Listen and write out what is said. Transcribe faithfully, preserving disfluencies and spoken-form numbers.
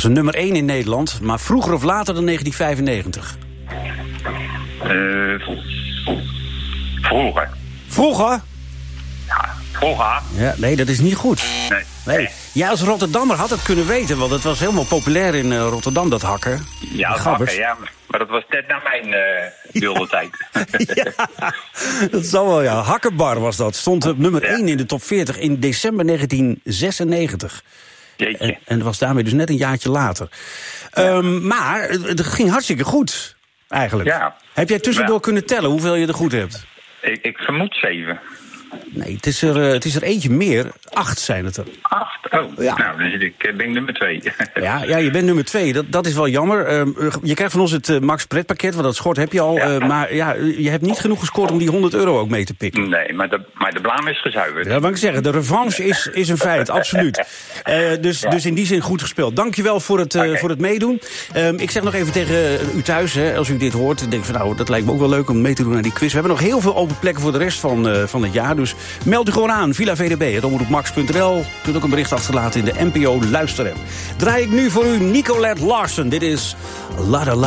was een nummer één in Nederland, maar vroeger of later dan negentien vijfennegentig. Uh, vroeger. Vroeger? Ja, vroeger. Ja, nee, dat is niet goed. Nee. Nee. Jij als Rotterdammer had het kunnen weten, want het was helemaal populair in uh, Rotterdam, dat hakken. Ja, dat hakken, ja. Maar dat was net na mijn uh, wilde tijd. Ja, dat zal wel, ja. Hakkenbar was dat. Stond op nummer ja. één in de top veertig in december negentien zesennegentig. Jeetje. En, en dat was daarmee dus net een jaartje later. Ja. Um, maar het ging hartstikke goed, eigenlijk. Ja. Heb jij tussendoor ja. kunnen tellen hoeveel je er goed hebt? Ik, ik vermoed zeven. Nee, het is, er, uh, het is er eentje meer. Acht zijn het er. Acht? Oh, ja. Nou, dan zit ik, ben ik nummer twee. ja, ja, je bent nummer twee. Dat, dat is wel jammer. Uh, je krijgt van ons het uh, Max pretpakket, want dat schort heb je al. Ja. Uh, maar ja, je hebt niet genoeg gescoord om die honderd euro ook mee te pikken. Nee, maar de, maar de blaam is gezuiverd. Ja, dat wil ik zeggen. De revanche is, is een feit, absoluut. Uh, dus, ja. dus in die zin goed gespeeld. Dankjewel voor het, uh, okay. voor het meedoen. Um, ik zeg nog even tegen uh, u thuis, hè, als u dit hoort. Denk van, nou, dat lijkt me ook wel leuk om mee te doen aan die quiz. We hebben nog heel veel open plekken voor de rest van, uh, van het jaar. Dus meld u gewoon aan, Villa V D B, het omroep max punt n l. U kunt ook een bericht achterlaten in de N P O Luisterapp. Draai ik nu voor u Nicolette Larsen. Dit is La Da La.